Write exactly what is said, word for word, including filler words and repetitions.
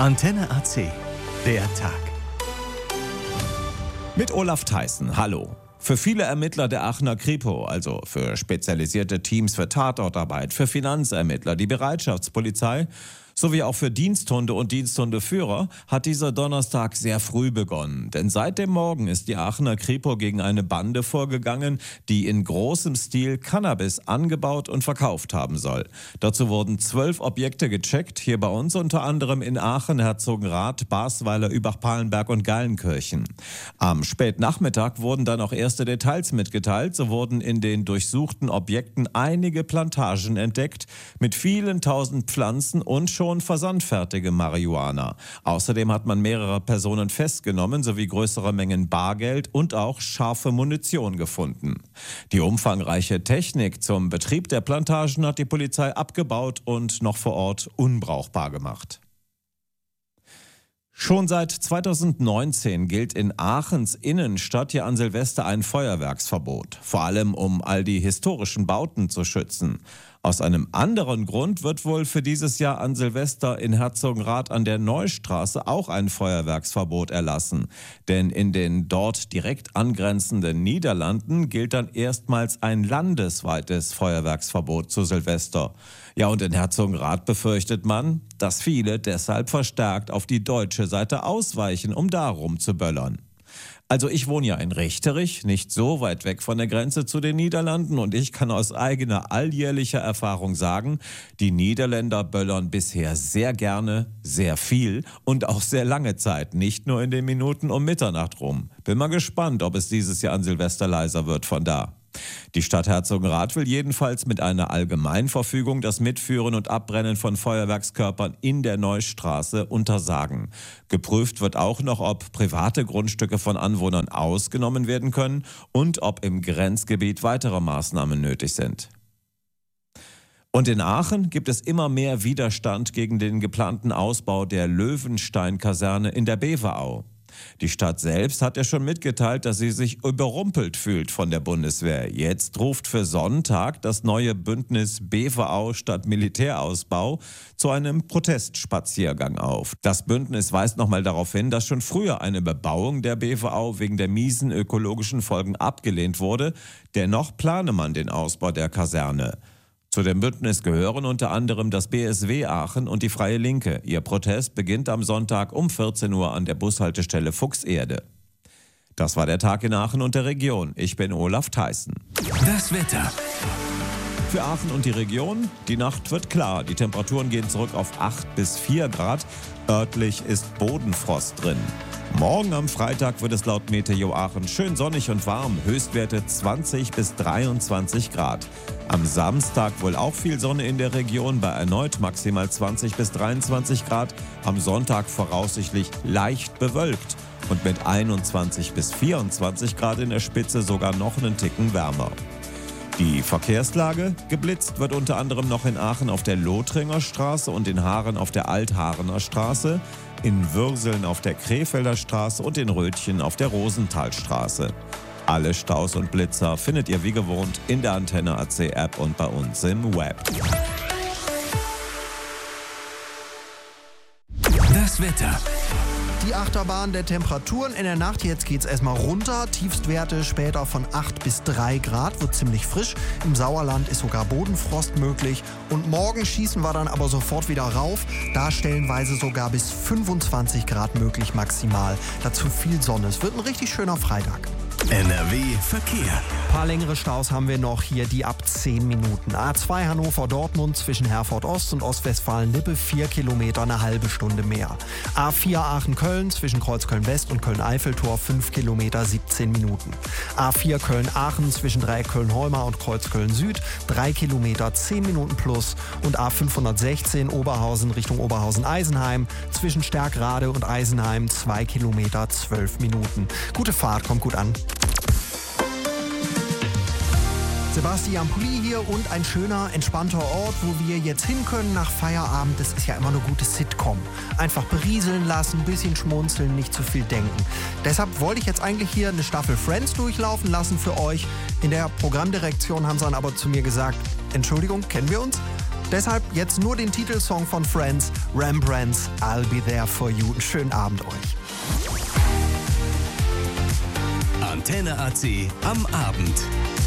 Antenne A C, der Tag. Mit Olaf Theissen, hallo. Für viele Ermittler der Aachener Kripo, also für spezialisierte Teams für Tatortarbeit, für Finanzermittler, die Bereitschaftspolizei, sowie auch für Diensthunde und Diensthundeführer, hat dieser Donnerstag sehr früh begonnen. Denn seit dem Morgen ist die Aachener Kripo gegen eine Bande vorgegangen, die in großem Stil Cannabis angebaut und verkauft haben soll. Dazu wurden zwölf Objekte gecheckt, hier bei uns unter anderem in Aachen, Herzogenrath, Basweiler, Übach-Palenberg und Geilenkirchen. Am Spätnachmittag wurden dann auch erste Details mitgeteilt. So wurden in den durchsuchten Objekten einige Plantagen entdeckt mit vielen tausend Pflanzen und schon versandfertige Marihuana. Außerdem hat man mehrere Personen festgenommen sowie größere Mengen Bargeld und auch scharfe Munition gefunden. Die umfangreiche Technik zum Betrieb der Plantagen hat die Polizei abgebaut und noch vor Ort unbrauchbar gemacht. Schon seit zweitausendneunzehn gilt in Aachens Innenstadt hier an Silvester ein Feuerwerksverbot, vor allem um all die historischen Bauten zu schützen. Aus einem anderen Grund wird wohl für dieses Jahr an Silvester in Herzogenrath an der Neustraße auch ein Feuerwerksverbot erlassen. Denn in den dort direkt angrenzenden Niederlanden gilt dann erstmals ein landesweites Feuerwerksverbot zu Silvester. Ja, und in Herzogenrath befürchtet man, dass viele deshalb verstärkt auf die deutsche Seite ausweichen, um da rumzuböllern. Also ich wohne ja in Richterich, nicht so weit weg von der Grenze zu den Niederlanden, und ich kann aus eigener alljährlicher Erfahrung sagen, die Niederländer böllern bisher sehr gerne, sehr viel und auch sehr lange Zeit, nicht nur in den Minuten um Mitternacht rum. Bin mal gespannt, ob es dieses Jahr an Silvester leiser wird von da. Die Stadt Herzogenrath will jedenfalls mit einer Allgemeinverfügung das Mitführen und Abbrennen von Feuerwerkskörpern in der Neustraße untersagen. Geprüft wird auch noch, ob private Grundstücke von Anwohnern ausgenommen werden können und ob im Grenzgebiet weitere Maßnahmen nötig sind. Und in Aachen gibt es immer mehr Widerstand gegen den geplanten Ausbau der Löwenstein-Kaserne in der Beverau. Die Stadt selbst hat ja schon mitgeteilt, dass sie sich überrumpelt fühlt von der Bundeswehr. Jetzt ruft für Sonntag das neue Bündnis Beverau statt Militärausbau zu einem Protestspaziergang auf. Das Bündnis weist nochmal darauf hin, dass schon früher eine Bebauung der Beverau wegen der miesen ökologischen Folgen abgelehnt wurde. Dennoch plane man den Ausbau der Kaserne. Zu dem Bündnis gehören unter anderem das B S W Aachen und die Freie Linke. Ihr Protest beginnt am Sonntag um vierzehn Uhr an der Bushaltestelle Fuchserde. Das war der Tag in Aachen und der Region. Ich bin Olaf Theissen. Das Wetter. Für Aachen und die Region, die Nacht wird klar. Die Temperaturen gehen zurück auf acht bis vier Grad. Örtlich ist Bodenfrost drin. Morgen am Freitag wird es laut Meteo Aachen schön sonnig und warm. Höchstwerte zwanzig bis dreiundzwanzig Grad. Am Samstag wohl auch viel Sonne in der Region, bei erneut maximal zwanzig bis dreiundzwanzig Grad. Am Sonntag voraussichtlich leicht bewölkt und mit einundzwanzig bis vierundzwanzig Grad in der Spitze sogar noch einen Ticken wärmer. Die Verkehrslage: geblitzt wird unter anderem noch in Aachen auf der Lothringer Straße und in Haaren auf der Althaarener Straße, in Würseln auf der Krefelder Straße und in Rötchen auf der Rosenthalstraße. Alle Staus und Blitzer findet ihr wie gewohnt in der Antenne A C App und bei uns im Web. Das Wetter. Die Achterbahn der Temperaturen in der Nacht. Jetzt geht's erstmal runter. Tiefstwerte später von acht bis drei Grad. Wird ziemlich frisch. Im Sauerland ist sogar Bodenfrost möglich. Und morgen schießen wir dann aber sofort wieder rauf. Da stellenweise sogar bis fünfundzwanzig Grad möglich maximal. Dazu viel Sonne. Es wird ein richtig schöner Freitag. N R W Verkehr. Ein paar längere Staus haben wir noch hier, die ab zehn Minuten. A zwei Hannover-Dortmund zwischen Herford-Ost und Ostwestfalen-Lippe, vier Kilometer, eine halbe Stunde mehr. A vier Aachen-Köln zwischen Kreuzköln-West und Köln-Eiffeltor, fünf Kilometer, siebzehn Minuten. A vier Köln-Aachen zwischen Dreieck Köln-Holmar und Kreuzköln-Süd, drei Kilometer, zehn Minuten plus. Und A fünfhundertsechzehn Oberhausen Richtung Oberhausen-Eisenheim zwischen Stärkrade und Eisenheim, zwei Kilometer, zwölf Minuten. Gute Fahrt, kommt gut an. Sebastian Pulli hier und ein schöner, entspannter Ort, wo wir jetzt hin können nach Feierabend. Das ist ja immer eine gute Sitcom. Einfach berieseln lassen, ein bisschen schmunzeln, nicht zu viel denken. Deshalb wollte ich jetzt eigentlich hier eine Staffel Friends durchlaufen lassen für euch. In der Programmdirektion haben sie dann aber zu mir gesagt, Entschuldigung, kennen wir uns? Deshalb jetzt nur den Titelsong von Friends, Rembrandts I'll Be There For You. Einen schönen Abend euch. Antenne A C am Abend.